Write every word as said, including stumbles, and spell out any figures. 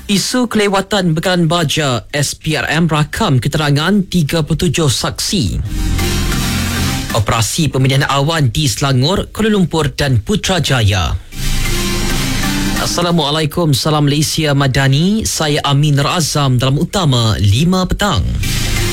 Isu kelewatan bekalan baja, S P R M rakam keterangan tiga puluh tujuh saksi. Operasi pemilihan awan di Selangor, Kuala Lumpur dan Putrajaya. Assalamualaikum, salam Malaysia Madani. Saya Amin Razam dalam Utama lima petang.